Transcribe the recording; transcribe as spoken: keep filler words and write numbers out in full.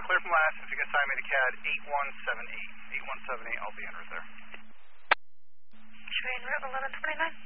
clear from last. If you can assign me to C A D eight one seven eight. eight one seven eight, I'll be en route there. Train route eleven twenty-nine.